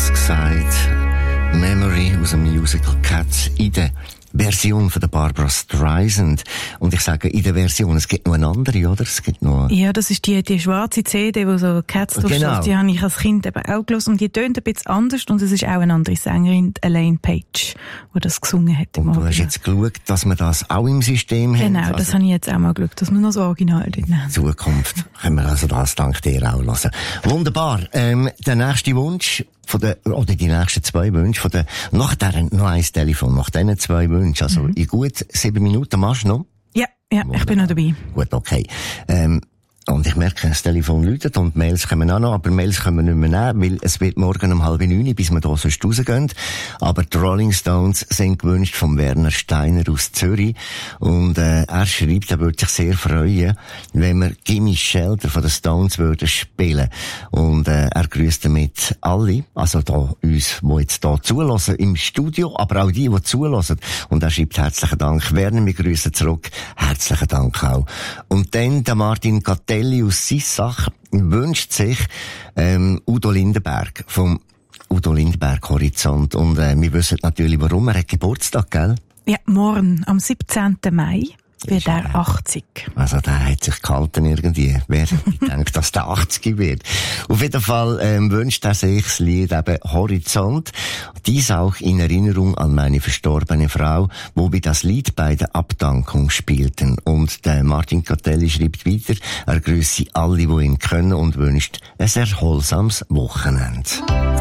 das gesagt. Memory aus dem Musical Cats in der Version von der Barbra Streisand. Und ich sage, in der Version, es gibt noch eine andere, oder? Es gibt noch... Ja, das ist die schwarze CD, wo so Cats drauf genau. steht. Die habe ich als Kind eben auch gehört. Und die tönt ein bisschen anders. Und es ist auch eine andere Sängerin, Elaine Page, die das gesungen hat. Und du hast jetzt geschaut, dass wir das auch im System haben? Genau, das habe ich jetzt auch mal geschaut, dass wir noch das Original drin haben. In Zukunft können wir also das dank dir auch hören. Wunderbar. Der nächste Wunsch oder die nächsten 2 Wünsche nach noch ein Telefon, nach diesen 2 Wünschen, also in gut 7 Minuten machst du noch? Ja, wunderbar. Ich bin noch dabei. Gut, okay. Und ich merke, das Telefon läutet und Mails kommen auch noch, aber Mails können wir nicht mehr nehmen, weil es wird morgen um 8:30, bis wir da sonst rausgehen. Aber die Rolling Stones sind gewünscht von Werner Steiner aus Zürich. Und er schreibt, er würde sich sehr freuen, wenn wir Gimme Shelter von den Stones würden spielen. Und er grüßt damit alle, also da uns, die jetzt da zulassen im Studio, aber auch die zulassen. Und er schreibt herzlichen Dank. Werner, wir grüßen zurück. Herzlichen Dank auch. Und dann der Martin Catelli aus Sissach wünscht sich Udo Lindenberg vom Udo Lindenberg Horizont. Und wir wissen natürlich, warum. Er hat Geburtstag, gell? Ja, morgen, am 17. Mai. Wird er 80. Also der hat sich gehalten irgendwie. Wer denkt, dass der 80 wird? Auf jeden Fall wünscht er sich das Lied eben Horizont. Dies auch in Erinnerung an meine verstorbene Frau, wo wir das Lied bei der Abdankung spielten. Und der Martin Catelli schreibt weiter, er grüße alle, die ihn können und wünscht ein erholsames Wochenende.